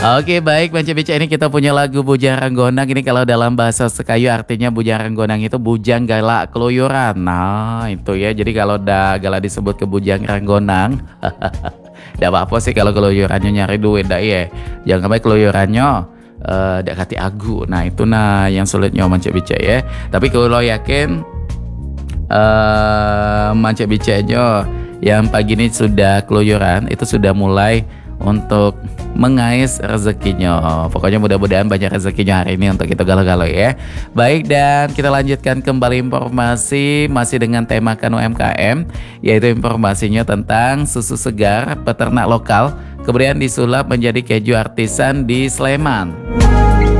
Oke baik Bang Cebica, ini kita punya lagu Bujang Ranggonang. Ini kalau dalam bahasa Sekayu artinya Bujang Ranggonang itu bujang galak keluyuran. Nah itu ya, jadi kalau udah galak disebut ke Bujang Ranggonang tidak apa-apa sih kalau keluyurannya nyari duit dah ya. Jangan sampai keluyurannya dak kati agu. Nah itu nah yang sulitnya Bang Cebica ya. Tapi kalau lo yakin Bang Cebicanya yang pagi ini sudah keluyuran, itu sudah mulai untuk mengais rezekinya. Pokoknya mudah-mudahan banyak rezekinya hari ini untuk kita galau-galau ya. Baik, dan kita lanjutkan kembali informasi masih dengan tema Kanu UMKM, yaitu informasinya tentang susu segar peternak lokal kemudian disulap menjadi keju artisan di Sleman.